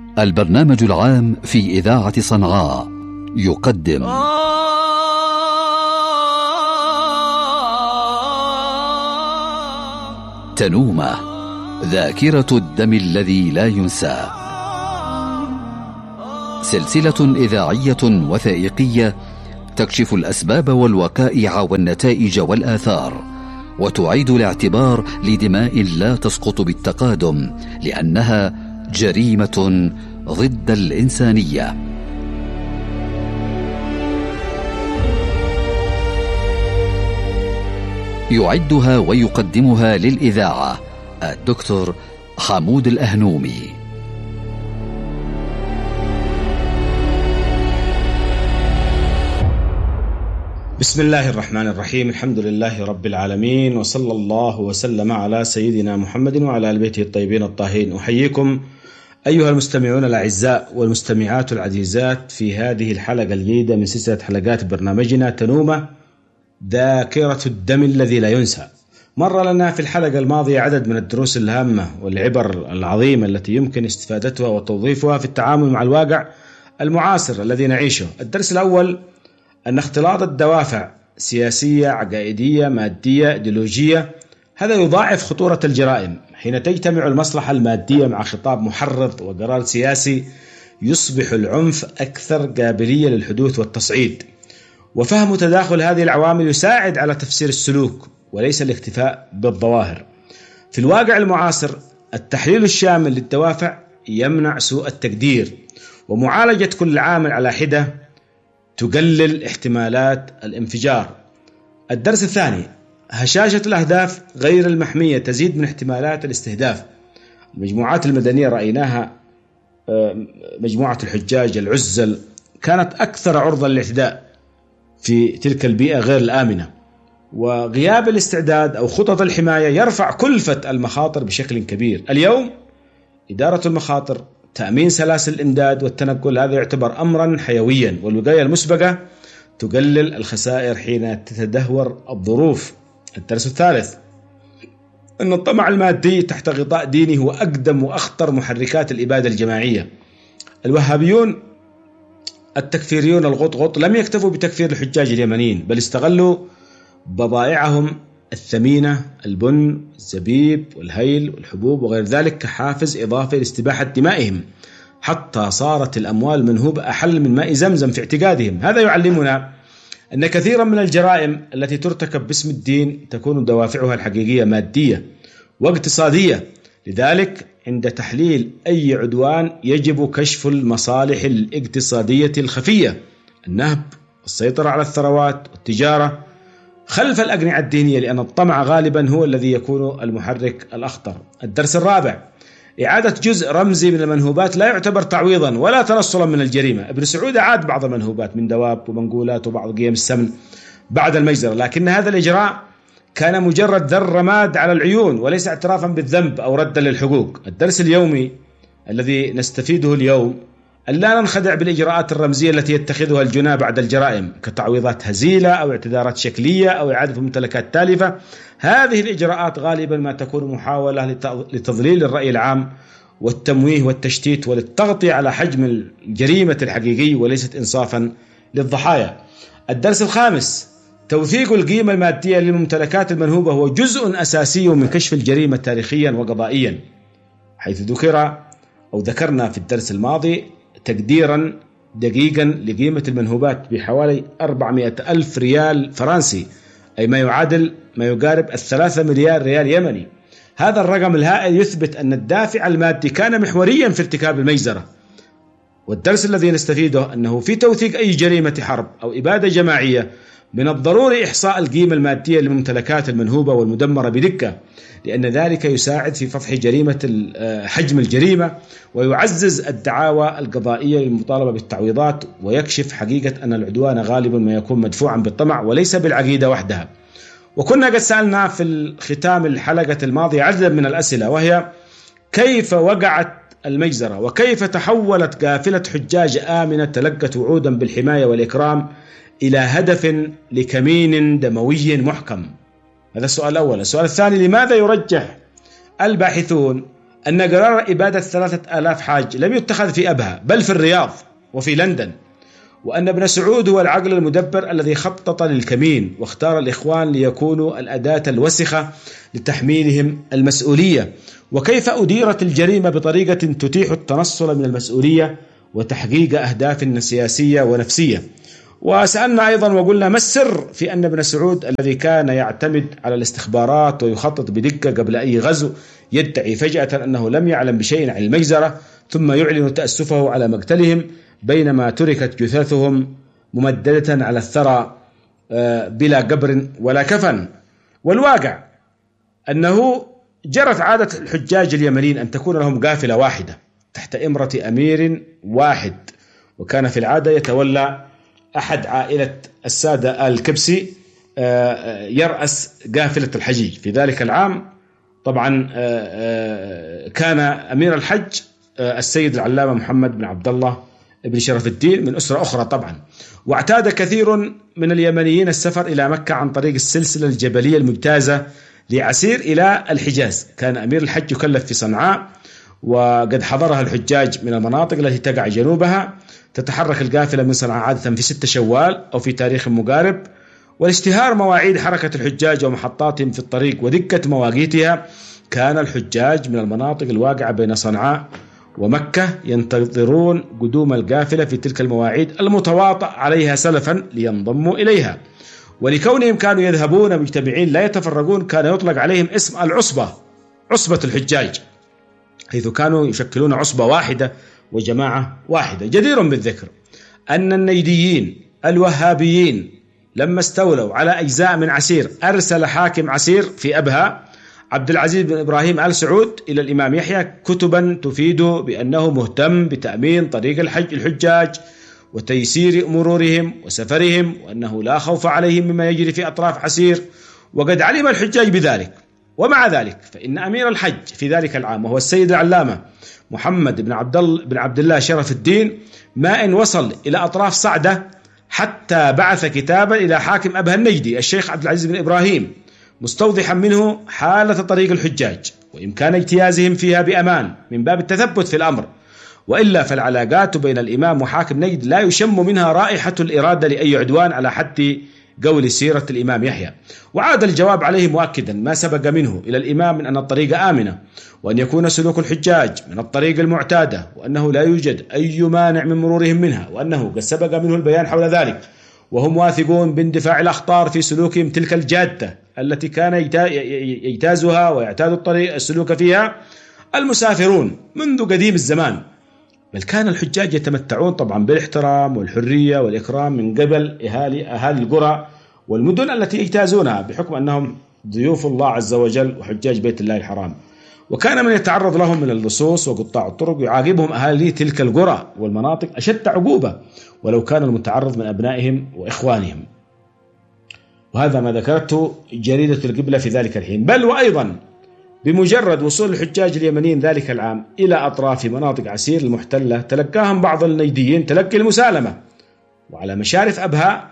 البرنامج العام في إذاعة صنعاء يقدم تنومة، ذاكرة الدم الذي لا ينسى، سلسلة إذاعية وثائقية تكشف الأسباب والوقائع والنتائج والآثار، وتعيد الاعتبار لدماء لا تسقط بالتقادم، لأنها جريمة ضد الإنسانية. يعدها ويقدمها للإذاعة الدكتور حمود الأهنومي. بسم الله الرحمن الرحيم، الحمد لله رب العالمين، وصلى الله وسلم على سيدنا محمد وعلى آل بيته الطيبين الطاهرين. أحييكم أيها المستمعون الأعزاء والمستمعات العزيزات في هذه الحلقة الجديدة من سلسلة حلقات برنامجنا تنومة، ذاكرة الدم الذي لا ينسى. مر لنا في الحلقة الماضية عدد من الدروس الهامة والعبر العظيمة التي يمكن استفادتها وتوظيفها في التعامل مع الواقع المعاصر الذي نعيشه. الدرس الأول أن اختلاط الدوافع سياسية، عقائدية، مادية، إيديولوجية، هذا يضاعف خطورة الجرائم. حين تجتمع المصلحة المادية مع خطاب محرض وقرار سياسي يصبح العنف أكثر قابلية للحدوث والتصعيد. وفهم تداخل هذه العوامل يساعد على تفسير السلوك وليس الاكتفاء بالظواهر. في الواقع المعاصر التحليل الشامل للدوافع يمنع سوء التقدير، ومعالجة كل عامل على حدة تقلل احتمالات الانفجار. الدرس الثاني، هشاشة الأهداف غير المحمية تزيد من احتمالات الاستهداف. المجموعات المدنية رأيناها، مجموعة الحجاج، العزل، كانت أكثر عرضة للاعتداء في تلك البيئة غير الآمنة، وغياب الاستعداد أو خطط الحماية يرفع كلفة المخاطر بشكل كبير. اليوم إدارة المخاطر، تأمين سلاسل الإمداد والتنقل، هذا يعتبر أمرا حيويا، والوقاية المسبقة تقلل الخسائر حين تتدهور الظروف. الدرس الثالث، أن الطمع المادي تحت غطاء ديني هو أقدم وأخطر محركات الإبادة الجماعية. الوهابيون التكفيريون الغطغط لم يكتفوا بتكفير الحجاج اليمنيين، بل استغلوا بضائعهم الثمينة، البن، الزبيب والهيل والحبوب وغير ذلك، كحافز إضافي لاستباحة دمائهم، حتى صارت الأموال منهوبة أحل من ماء زمزم في اعتقادهم. هذا يعلمنا أن كثيرا من الجرائم التي ترتكب باسم الدين تكون دوافعها الحقيقية مادية واقتصادية. لذلك عند تحليل أي عدوان يجب كشف المصالح الاقتصادية الخفية، النهب، السيطرة على الثروات والتجارة خلف الأقنعة الدينية، لأن الطمع غالبا هو الذي يكون المحرك الأخطر. الدرس الرابع، إعادة جزء رمزي من المنهوبات لا يعتبر تعويضا ولا تنصلا من الجريمة. ابن سعود أعاد بعض المنهوبات من دواب ومنقولات وبعض قيم السمن بعد المجزرة، لكن هذا الإجراء كان مجرد ذر رماد على العيون وليس اعترافا بالذنب أو ردا للحقوق. الدرس اليومي الذي نستفيده اليوم أن لا ننخدع بالإجراءات الرمزية التي يتخذها الجناة بعد الجرائم، كتعويضات هزيلة أو اعتذارات شكلية أو إعادة ممتلكات تالفة. هذه الإجراءات غالبا ما تكون محاولة لتضليل الرأي العام والتمويه والتشتيت وللتغطية على حجم الجريمة الحقيقي وليست إنصافا للضحايا. الدرس الخامس، توثيق القيمة المادية للممتلكات المنهوبة هو جزء أساسي من كشف الجريمة تاريخيا وقضائيا، حيث ذكرنا في الدرس الماضي تقديرا دقيقا لقيمة المنهوبات بحوالي 400 ألف ريال فرنسي، أي ما يقارب 3 مليار ريال يمني. هذا الرقم الهائل يثبت أن الدافع المادي كان محوريا في ارتكاب المجزرة. والدرس الذي نستفيده أنه في توثيق أي جريمة حرب أو إبادة جماعية من الضروري إحصاء القيمة المادية للممتلكات المنهوبة والمدمرة بدقة، لأن ذلك يساعد في فضح حجم الجريمة ويعزز الدعاوى القضائية للمطالبة بالتعويضات، ويكشف حقيقة أن العدوان غالبا ما يكون مدفوعا بالطمع وليس بالعقيدة وحدها. وكنا قد سألنا في الختام الحلقة الماضية عددا من الأسئلة، وهي كيف وقعت المجزرة، وكيف تحولت قافلة حجاج آمنة تلقت وعودا بالحماية والإكرام إلى هدف لكمين دموي محكم. هذا السؤال الأول. السؤال الثاني، لماذا يرجح الباحثون أن قرار إبادة 3000 حاج لم يتخذ في أبها بل في الرياض وفي لندن، وأن ابن سعود هو العقل المدبر الذي خطط للكمين واختار الإخوان ليكونوا الأداة الوسخة لتحميلهم المسؤولية، وكيف أديرت الجريمة بطريقة تتيح التنصل من المسؤولية وتحقيق أهداف سياسية ونفسية. وسألنا أيضا وقلنا ما السر في أن ابن سعود الذي كان يعتمد على الاستخبارات ويخطط بدقة قبل أي غزو يدعي فجأة أنه لم يعلم بشيء عن المجزرة، ثم يعلن تأسفه على مقتلهم بينما تركت جثثهم ممددة على الثرى بلا قبر ولا كفن. والواقع أنه جرت عادة الحجاج اليمنيين أن تكون لهم قافلة واحدة تحت إمرة أمير واحد، وكان في العادة يتولى أحد عائلة السادة آل كبسي يرأس قافلة الحجيج. في ذلك العام طبعا كان أمير الحج السيد العلامة محمد بن عبد الله بن شرف الدين من أسرة أخرى طبعا. واعتاد كثير من اليمنيين السفر إلى مكة عن طريق السلسلة الجبلية الممتازة لعسير إلى الحجاز. كان أمير الحج يكلف في صنعاء، وقد حضرها الحجاج من المناطق التي تقع جنوبها. تتحرك القافلة من صنعاء عادة في 6 شوال أو في تاريخ مقارب. والاشتهار مواعيد حركة الحجاج ومحطاتهم في الطريق ودقة مواقيتها، كان الحجاج من المناطق الواقعة بين صنعاء ومكة ينتظرون قدوم القافلة في تلك المواعيد المتواطأ عليها سلفا لينضموا إليها. ولكونهم كانوا يذهبون مجتمعين لا يتفرقون، كان يطلق عليهم اسم العصبة، عصبة الحجاج، حيث كانوا يشكلون عصبة واحدة وجماعة واحدة. جدير بالذكر أن النيديين الوهابيين لما استولوا على أجزاء من عسير أرسل حاكم عسير في أبها عبد العزيز بن إبراهيم آل سعود إلى الإمام يحيى كتبا تفيد بأنه مهتم بتأمين طريق الحجاج وتيسير مرورهم وسفرهم، وأنه لا خوف عليهم مما يجري في أطراف عسير، وقد علم الحجاج بذلك. ومع ذلك فإن أمير الحج في ذلك العام وهو السيد العلامة محمد بن عبد الله شرف الدين ما إن وصل إلى أطراف صعدة حتى بعث كتابا إلى حاكم أبها النجدي الشيخ عبد العزيز بن إبراهيم مستوضحا منه حالة طريق الحجاج وإمكان اجتيازهم فيها بأمان من باب التثبت في الأمر، وإلا فالعلاقات بين الإمام وحاكم نجد لا يشم منها رائحة الإرادة لأي عدوان على حد قول سيرة الإمام يحيى. وعاد الجواب عليه مؤكدا ما سبق منه إلى الإمام من أن الطريق آمنة، وأن يكون سلوك الحجاج من الطريق المعتادة، وأنه لا يوجد أي مانع من مرورهم منها، وأنه قد سبق منه البيان حول ذلك، وهم واثقون باندفاع الأخطار في سلوكهم تلك الجادة التي كان يجتازها ويعتاد الطريق السلوك فيها المسافرون منذ قديم الزمان. بل كان الحجاج يتمتعون طبعا بالاحترام والحرية والإكرام من قبل أهالي القرى والمدن التي يجتازونها بحكم أنهم ضيوف الله عز وجل وحجاج بيت الله الحرام. وكان من يتعرض لهم من اللصوص وقطاع الطرق يعاقبهم أهالي تلك القرى والمناطق أشد عقوبة ولو كان المتعرض من أبنائهم وإخوانهم. وهذا ما ذكرته جريدة القبلة في ذلك الحين. بل وأيضا بمجرد وصول الحجاج اليمنيين ذلك العام إلى أطراف مناطق عسير المحتلة تلقاهم بعض النيديين تلقي المسالمة، وعلى مشارف أبها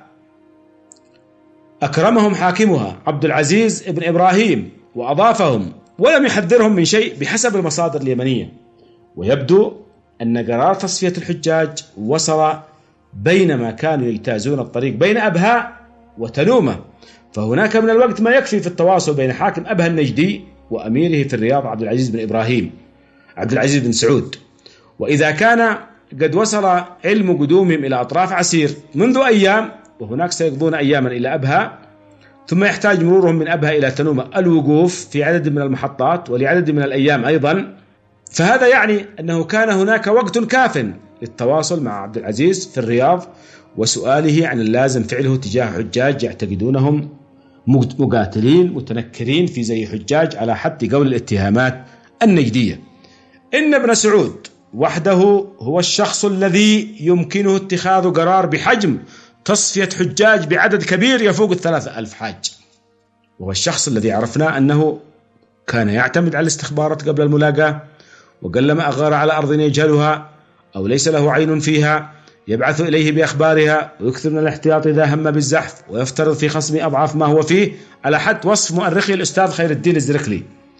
أكرمهم حاكمها عبد العزيز بن إبراهيم وأضافهم ولم يحذرهم من شيء بحسب المصادر اليمنية. ويبدو أن قرار تصفية الحجاج وصل بينما كانوا يجتازون الطريق بين أبها وتنومة، فهناك من الوقت ما يكفي في التواصل بين حاكم أبها النجدي وأميره في الرياض عبد العزيز بن سعود. وإذا كان قد وصل علم قدومهم إلى أطراف عسير منذ أيام، وهناك سيقضون أياما إلى أبها، ثم يحتاج مرورهم من أبها إلى تنومة الوقوف في عدد من المحطات ولعدد من الأيام أيضا، فهذا يعني أنه كان هناك وقت كاف للتواصل مع عبد العزيز في الرياض وسؤاله عن اللازم فعله تجاه حجاج يعتقدونهم مقاتلين متنكرين في زي حجاج على حد قول الاتهامات النجدية. إن ابن سعود وحده هو الشخص الذي يمكنه اتخاذ قرار بحجم تصفية حجاج بعدد كبير يفوق 3000 حاج، وهو الشخص الذي عرفنا أنه كان يعتمد على الاستخبارات قبل الملاقاة، وقلما أغار على أرض يجهلها أو ليس له عين فيها يبعث إليه بأخبارها، ويكثر من الاحتياط إذا هم بالزحف، ويفترض في خصم أضعاف ما هو فيه على حد وصف مؤرخه الأستاذ خير الدين الزرقلي.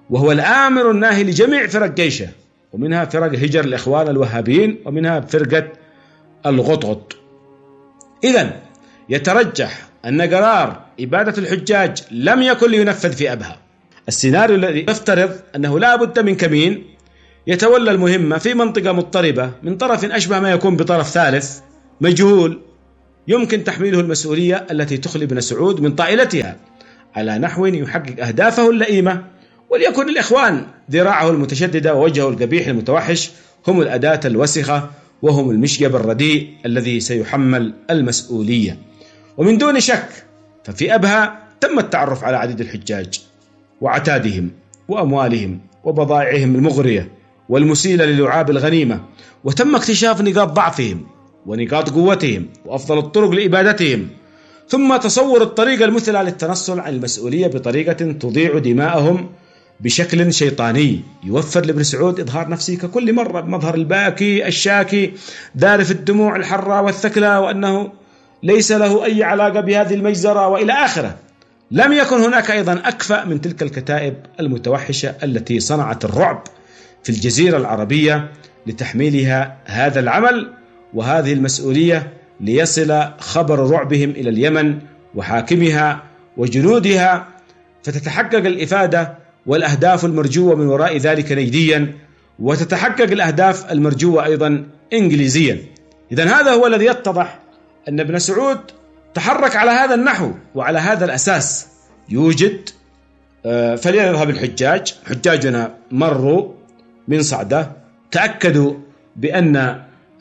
وهو الآمر الناهي لجميع فرق جيشه، ومنها فرق هجر الإخوان الوهابيين، ومنها فرقة الغطغط. إذن يترجح أن قرار إبادة الحجاج لم يكن لينفذ في أبها. السيناريو الذي يفترض أنه لا بد من كمين يتولى المهمة في منطقة مضطربة من طرف أشبه ما يكون بطرف ثالث مجهول يمكن تحميله المسؤولية التي تخلي بن سعود من طائلتها على نحو يحقق أهدافه اللئيمة، وليكن الإخوان ذراعه المتشددة ووجهه القبيح المتوحش هم الأداة الوسخة، وهم المشيب الرديء الذي سيحمل المسؤولية. ومن دون شك ففي أبها تم التعرف على عدد الحجاج وعتادهم وأموالهم وبضائعهم المغرية والمسيلة للعاب الغنيمة، وتم اكتشاف نقاط ضعفهم ونقاط قوتهم وأفضل الطرق لإبادتهم، ثم تصور الطريقة المثلى للتنصل عن المسؤولية بطريقة تضيع دماءهم بشكل شيطاني يوفر لابن سعود إظهار نفسه ككل مرة بمظهر الباكي الشاكي ذارف الدموع الحرة والثكلى، وأنه ليس له أي علاقة بهذه المجزرة وإلى آخره. لم يكن هناك أيضا أكفأ من تلك الكتائب المتوحشة التي صنعت الرعب في الجزيرة العربية لتحميلها هذا العمل وهذه المسؤولية، ليصل خبر رعبهم إلى اليمن وحاكمها وجنودها، فتتحقق الإفادة والأهداف المرجوة من وراء ذلك نيديا، وتتحقق الأهداف المرجوة أيضا إنجليزيا. إذن هذا هو الذي يتضح أن ابن سعود تحرك على هذا النحو وعلى هذا الأساس. يوجد فليذهب الحجاج، حجاجنا مروا من صعدة، تأكدوا بأن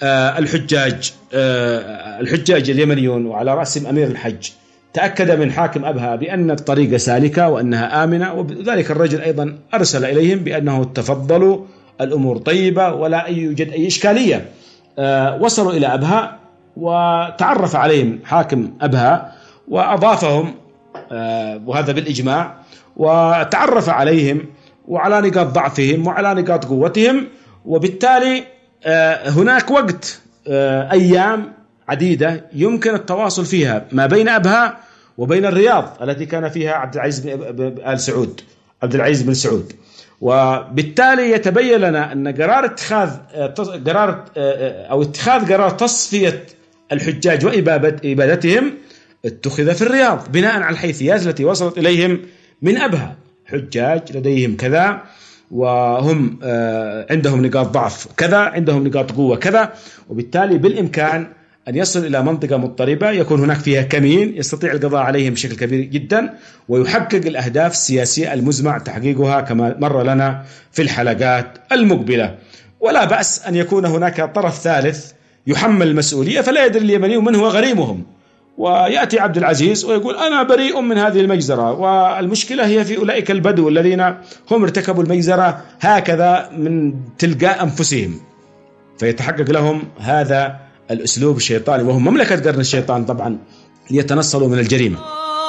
الحجاج اليمنيون وعلى رأسهم أمير الحج تأكد من حاكم أبها بأن الطريق سالكة وأنها آمنة، وذلك الرجل أيضا أرسل إليهم بأنه تفضلوا الأمور طيبة ولا يوجد أي إشكالية. وصلوا إلى أبها وتعرف عليهم حاكم أبها وأضافهم، وهذا بالإجماع، وتعرف عليهم وعلى نقاط ضعفهم وعلى نقاط قوتهم. وبالتالي هناك وقت أيام عديدة يمكن التواصل فيها ما بين أبها وبين الرياض التي كان فيها عبد العزيز بن سعود. وبالتالي يتبين لنا أن اتخاذ قرار تصفية الحجاج وإبادتهم اتخذ في الرياض بناء على الحيثيات التي وصلت إليهم من أبها. حجاج لديهم كذا، وهم عندهم نقاط ضعف كذا، عندهم نقاط قوة كذا، وبالتالي بالإمكان أن يصل إلى منطقة مضطربة يكون هناك فيها كمين يستطيع القضاء عليهم بشكل كبير جدا، ويحقق الأهداف السياسية المزمع تحقيقها كما مر لنا في الحلقات المقبلة. ولا بأس أن يكون هناك طرف ثالث يحمل المسؤولية، فلا يدري اليمني من هو غريمهم، ويأتي عبد العزيز ويقول أنا بريء من هذه المجزرة، والمشكلة هي في أولئك البدو الذين هم ارتكبوا المجزرة هكذا من تلقاء أنفسهم، فيتحقق لهم هذا الأسلوب الشيطاني، وهم مملكة قرن الشيطان طبعا، ليتنصلوا من الجريمة.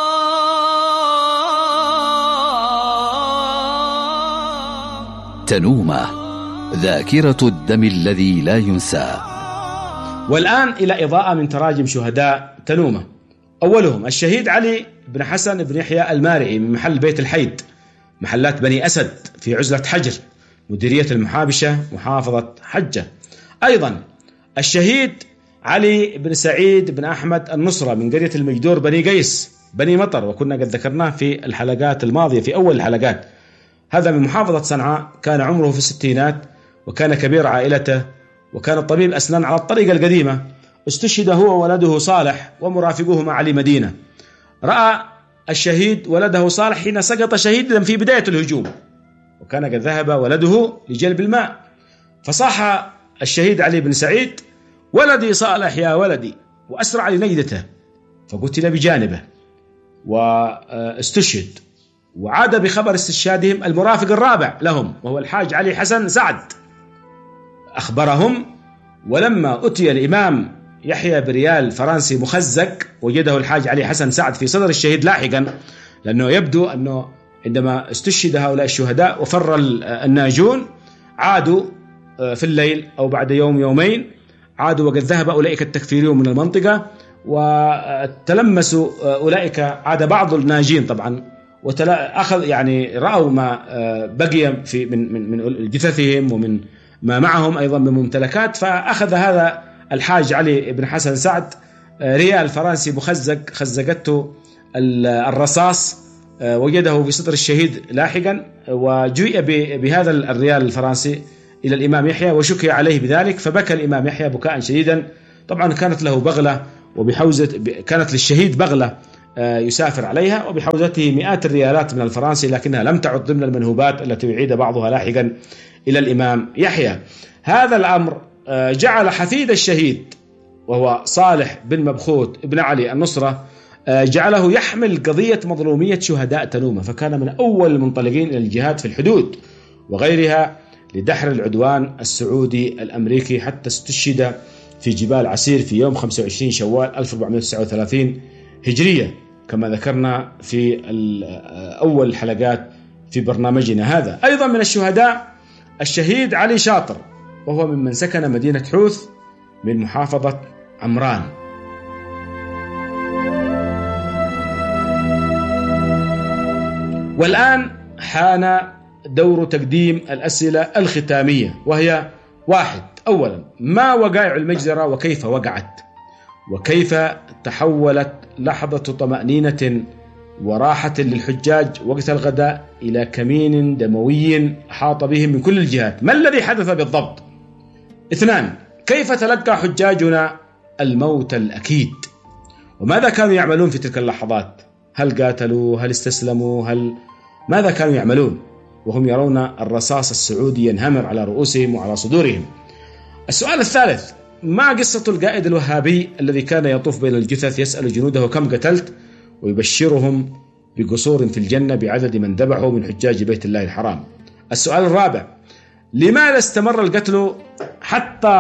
تنومة، ذاكرة الدم الذي لا ينسى. والآن إلى إضاءة من تراجم شهداء تنومة. أولهم الشهيد علي بن حسن بن يحيى المارعي من محل بيت الحيد، محلات بني أسد في عزلة حجر، مديرية المحابشة، محافظة حجة. أيضا الشهيد علي بن سعيد بن أحمد النصرة من قرية المجدور بني قيس بني مطر، وكنا قد ذكرناه في الحلقات الماضية في أول الحلقات. هذا من محافظة صنعاء، كان عمره في الستينات، وكان كبير عائلته، وكان طبيب أسنان على الطريقة القديمة. استشهد هو وولده صالح ومرافقوه علي مدينة. رأى الشهيد ولده صالح حين سقط شهيدا في بداية الهجوم، وكان قد ذهب ولده لجلب الماء، فصاح الشهيد علي بن سعيد: ولدي صالح يا ولدي، وأسرع لنيدته، فقتل بجانبه واستشهد. وعاد بخبر استشهادهم المرافق الرابع لهم وهو الحاج علي حسن سعد، أخبرهم. ولما أتي الإمام يحيى بريال فرنسي مخزق، وجده الحاج علي حسن سعد في صدر الشهيد لاحقا، لأنه يبدو أنه عندما استشهد هؤلاء الشهداء وفر الناجون عادوا في الليل أو بعد يوم يومين، عادوا وقد ذهب أولئك التكفيريون من المنطقة وتلمسوا أولئك، عاد بعض الناجين طبعا أخذ يعني رأوا ما بقي في من جثثهم ومن ما معهم أيضا من ممتلكات، فأخذ هذا الحاج علي بن حسن سعد ريال فرنسي مخزق خزقته الرصاص، وجده في صدر الشهيد لاحقا، وجيء بهذا الريال الفرنسي إلى الإمام يحيى وشكي عليه بذلك، فبكى الإمام يحيى بكاء شديدا. طبعا كانت له بغلة وبحوزة، كانت للشهيد بغلة يسافر عليها وبحوزته مئات الريالات من الفرنسي، لكنها لم تعد ضمن المنهوبات التي يعيد بعضها لاحقا إلى الإمام يحيى. هذا الأمر جعل حفيد الشهيد وهو صالح بن مبخوت ابن علي النصرة جعله يحمل قضية مظلومية شهداء تنومة، فكان من أول المنطلقين إلى الجهاد في الحدود وغيرها لدحر العدوان السعودي الأمريكي، حتى استشهد في جبال عسير في يوم 25 شوال 1439 هجرية كما ذكرنا في أول الحلقات في برنامجنا هذا. أيضا من الشهداء الشهيد علي شاطر، وهو ممن سكن مدينة حوث من محافظة عمران. والآن حان دور تقديم الأسئلة الختامية، وهي: 1. أولا، ما وقائع المجزرة وكيف وقعت؟ وكيف تحولت لحظة طمأنينة وراحة للحجاج وقت الغداء إلى كمين دموي أحاط بهم من كل الجهات؟ ما الذي حدث بالضبط؟ 2. كيف تلقى حجاجنا الموت الأكيد؟ وماذا كانوا يعملون في تلك اللحظات؟ هل قاتلوا؟ هل استسلموا؟ ماذا كانوا يعملون وهم يرون الرصاص السعودي ينهمر على رؤوسهم وعلى صدورهم؟ السؤال الثالث: ما قصة القائد الوهابي الذي كان يطوف بين الجثث يسأل جنوده كم قتلت، ويبشرهم بقصور في الجنة بعدد من ذبحوا من حجاج بيت الله الحرام؟ السؤال الرابع: لماذا استمر القتل حتى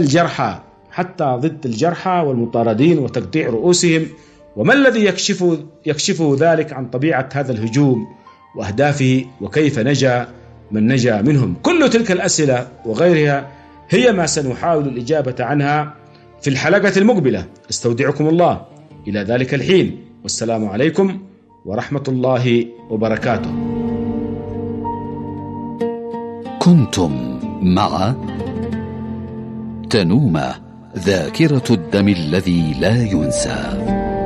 ضد الجرحى والمطاردين وتقطيع رؤوسهم؟ وما الذي يكشفه ذلك عن طبيعة هذا الهجوم وأهدافه، وكيف نجا من نجا منهم؟ كل تلك الأسئلة وغيرها هي ما سنحاول الإجابة عنها في الحلقة المقبلة. استودعكم الله إلى ذلك الحين، والسلام عليكم ورحمة الله وبركاته. كنتم مع تنومة، ذاكرة الدم الذي لا ينسى.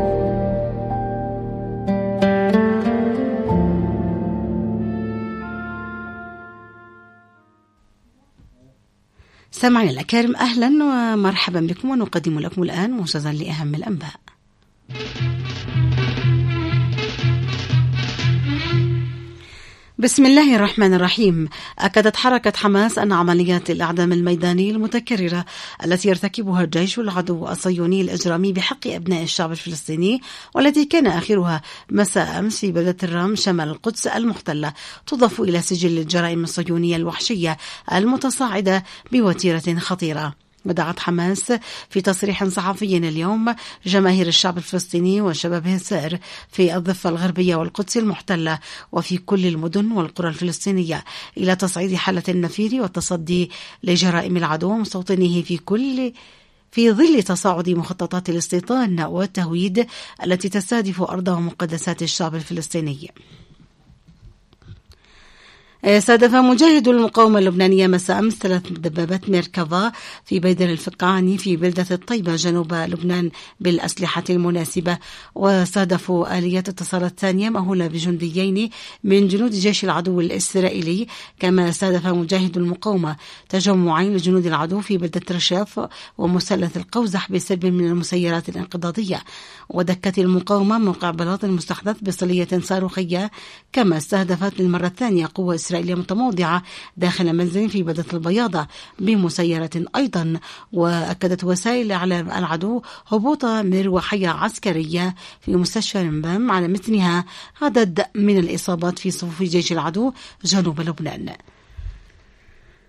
سمعنا الأكارم، أهلا ومرحبا بكم، ونقدم لكم الآن موجزا لأهم الأنباء. بسم الله الرحمن الرحيم. أكدت حركة حماس أن عمليات الإعدام الميداني المتكررة التي يرتكبها الجيش العدو الصهيوني الإجرامي بحق أبناء الشعب الفلسطيني، والتي كان آخرها مساء أمس في بلدة الرام شمال القدس المحتلة، تضاف إلى سجل الجرائم الصهيونية الوحشية المتصاعدة بوتيرة خطيرة. ودعت حماس في تصريح صحفي اليوم جماهير الشعب الفلسطيني وشبابه السائر في الضفة الغربية والقدس المحتلة وفي كل المدن والقرى الفلسطينية إلى تصعيد حالة النفير والتصدي لجرائم العدو ومستوطنيه في ظل تصاعد مخططات الاستيطان والتهويد التي تستهدف أرض ومقدسات الشعب الفلسطيني. استهدف مجاهدو المقاومة اللبنانية مساء أمس 3 دبابات ميركافا في بيدر الفقعاني في بلدة الطيبة جنوب لبنان بالأسلحة المناسبة، واستهدفوا آليات اتصالات ثانية مأهولة بجنديين من جنود جيش العدو الإسرائيلي. كما استهدف مجاهدو المقاومة تجمعين لجنود العدو في بلدة رشاف ومثلث القوزح بسرب من المسيرات الانقضاضية. ودكت المقاومة موقع بلاط المستحدث بصلية صاروخية. كما استهدفت للمرة الثانية قوة إسرائيلية متموضعة داخل منزل في بلدة البياضة بمسيرة أيضا. وأكدت وسائل إعلام العدو هبوط مروحية عسكرية في مستشفى رمبام على متنها عدد من الإصابات في صفوف جيش العدو جنوب لبنان.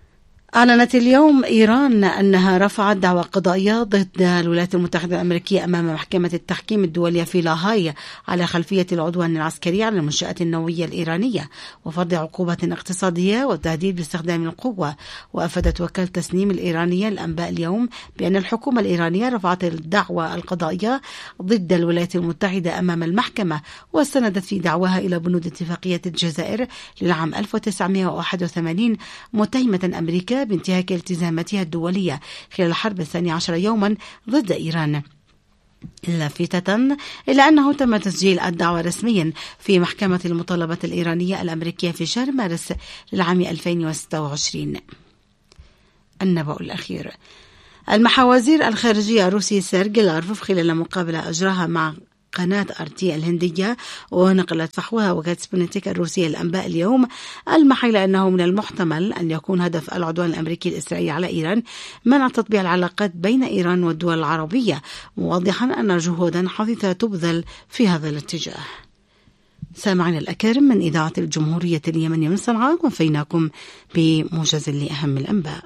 أعلنت اليوم إيران أنها رفعت دعوى قضائية ضد الولايات المتحدة الأمريكية أمام محكمة التحكيم الدولية في لاهاي على خلفية العدوان العسكري على المنشآت النووية الإيرانية وفرض عقوبات اقتصادية والتهديد باستخدام القوة. وأفادت وكالة تسنيم الإيرانية الأنباء اليوم بأن الحكومة الإيرانية رفعت الدعوى القضائية ضد الولايات المتحدة أمام المحكمة، واستندت في دعواها إلى بنود اتفاقية الجزائر للعام 1981 متهمة أمريكا بانتهاك التزاماتها الدولية خلال الحرب 12 يوما ضد إيران، لافتة إلى أنه تم تسجيل الدعوى رسميا في محكمة المطالبات الإيرانية الأمريكية في شهر مارس للعام 2026. النبأ الأخير: المحاوزير الخارجية الروسي سيرجي لافروف خلال مقابلة أجراها مع قناة RT الهندية ونقلت فحوها وكالة سبوتنيك الروسية الأنباء اليوم ألمح إلى أنه من المحتمل أن يكون هدف العدوان الأمريكي الإسرائيلي على إيران منع تطبيع العلاقات بين إيران والدول العربية، موضحا أن جهودا حثيثة تبذل في هذا الاتجاه. سامعنا الأكارم من إذاعة الجمهورية اليمنية من صنعاء، وفيناكم بموجز لأهم الأنباء.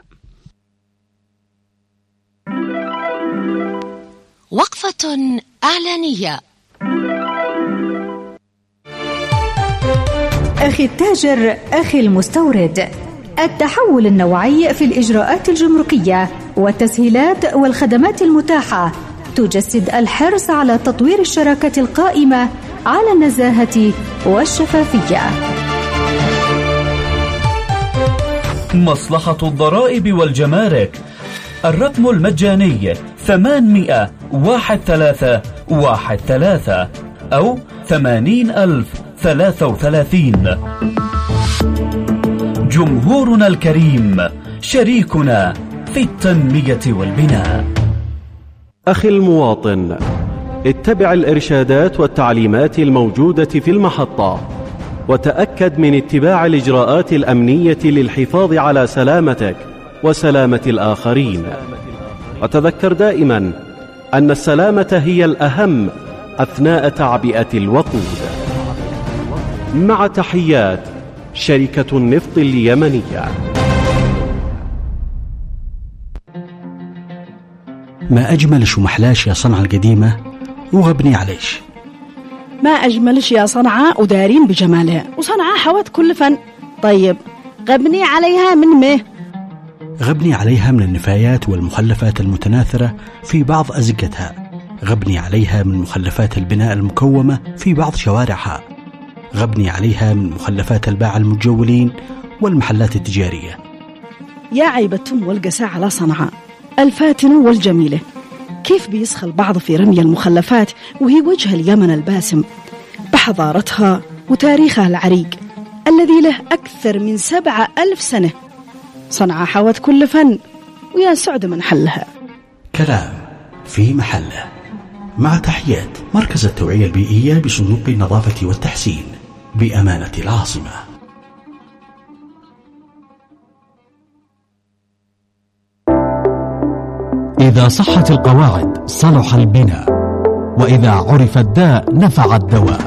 وقفة إعلانية. أخي التاجر، أخي المستورد، التحول النوعي في الإجراءات الجمركية والتسهيلات والخدمات المتاحة تجسد الحرص على تطوير الشراكة القائمة على النزاهة والشفافية. مصلحة الضرائب والجمارك، الرقم المجاني 800-1313 أو 80,033. جمهورنا الكريم شريكنا في التنمية والبناء. أخي المواطن، اتبع الإرشادات والتعليمات الموجودة في المحطة، وتأكد من اتباع الإجراءات الأمنية للحفاظ على سلامتك وسلامة الآخرين. وتذكر دائما أن السلامة هي الأهم أثناء تعبئة الوقود. مع تحيات شركة النفط اليمنية. ما أجملش ومحلاش يا صنعاء القديمة وغبني عليش. ما أجملش يا صنعاء ودارين بجمالها، وصنعاء حوت كل فن. طيب غبني عليها من مه؟ غبني عليها من النفايات والمخلفات المتناثرة في بعض أزقتها. غبني عليها من مخلفات البناء المكومة في بعض شوارعها. غبني عليها من مخلفات الباعة المتجولين والمحلات التجارية. يا عيبة والقساء على صنعاء الفاتنة والجميلة، كيف بيسخى البعض في رمي المخلفات وهي وجه اليمن الباسم بحضارتها وتاريخها العريق الذي له أكثر من 7,000 سنة. صنعاء حوت كل فن، ويا سعد من حلها. كلام في محله. مع تحيات مركز التوعية البيئية بصندوق النظافة والتحسين بأمانة العاصمة. إذا صحت القواعد صلح البناء، وإذا عرف الداء نفع الدواء.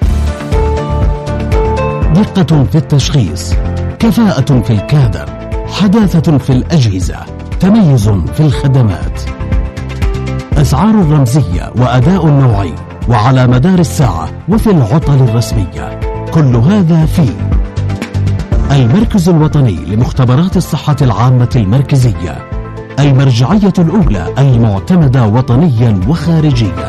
دقة في التشخيص، كفاءة في الكادر، حداثة في الأجهزة، تميز في الخدمات، أسعار رمزية وأداء نوعي وعلى مدار الساعة وفي العطل الرسمية. كل هذا في المركز الوطني لمختبرات الصحة العامة المركزية، المرجعية الأولى المعتمدة وطنيا وخارجيا.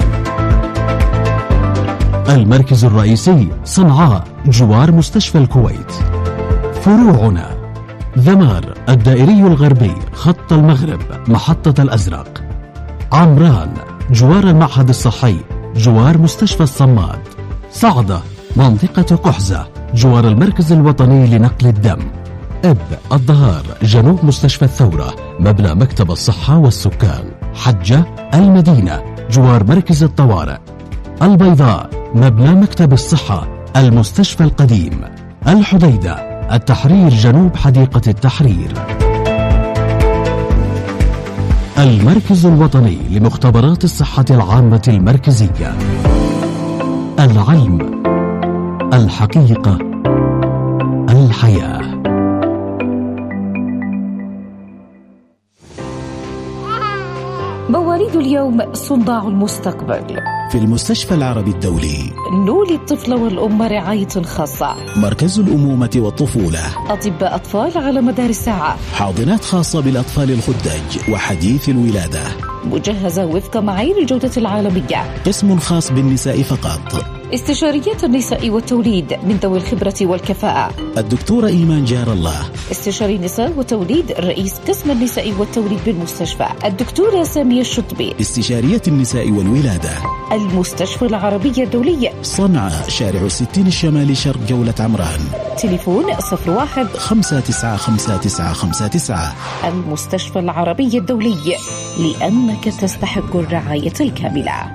المركز الرئيسي صنعاء جوار مستشفى الكويت. فروعنا ذمار الدائري الغربي خط المغرب محطة الأزرق. عمران جوار المعهد الصحي جوار مستشفى الصماد. صعدة منطقة قحزة جوار المركز الوطني لنقل الدم. إب الظهار جنوب مستشفى الثورة مبنى مكتب الصحة والسكان. حجة المدينة جوار مركز الطوارئ. البيضاء مبنى مكتب الصحة المستشفى القديم. الحديدة التحرير جنوب حديقة التحرير. المركز الوطني لمختبرات الصحة العامة المركزية. العلم، الحقيقة، الحياة. مواليد اليوم صناع المستقبل. في المستشفى العربي الدولي نولي الطفل والأم رعاية خاصة. مركز الأمومة والطفولة. أطباء أطفال على مدار الساعة. حاضنات خاصة بالأطفال الخدج وحديث الولادة. مجهزة وفق معايير الجودة العالمية. قسم خاص بالنساء فقط. استشاريات النساء والتوليد من ذوي الخبرة والكفاءة. الدكتورة إيمان جار الله. استشاري نساء وتوليد رئيس قسم النساء والتوليد بالمستشفى. الدكتورة سامية الشطبي. استشارية النساء والولادة. المستشفى العربية الدولية. صنعاء، شارع 60 الشمالي شرق جولة عمران. تليفون 01 595959. المستشفى العربي الدولي، لأنك تستحق الرعاية الكاملة.